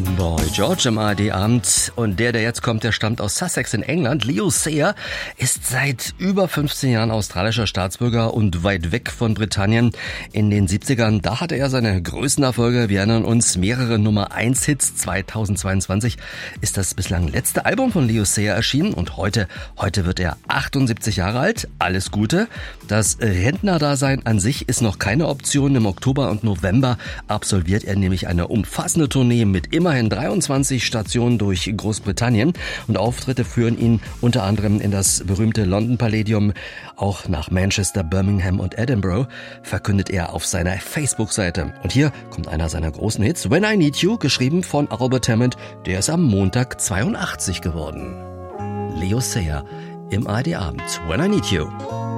Boy George im ARD-Abend. Und der jetzt kommt, der stammt aus Sussex in England. Leo Sayer ist seit über 15 Jahren australischer Staatsbürger und weit weg von Britannien. In den 70ern, da hatte er seine größten Erfolge. Wir erinnern uns, mehrere Nummer-1-Hits. 2022 ist das bislang letzte Album von Leo Sayer erschienen. Und heute wird er 78 Jahre alt. Alles Gute. Das Rentnerdasein an sich ist noch keine Option. Im Oktober und November absolviert er nämlich eine umfassende Tournee mit immerhin 23 Stationen durch Großbritannien und Auftritte führen ihn unter anderem in das berühmte London Palladium, auch nach Manchester, Birmingham und Edinburgh, verkündet er auf seiner Facebook-Seite. Und hier kommt einer seiner großen Hits, When I Need You, geschrieben von Albert Hammond, der ist am Montag 82 geworden. Leo Sayer im ARD-Abend, When I Need You.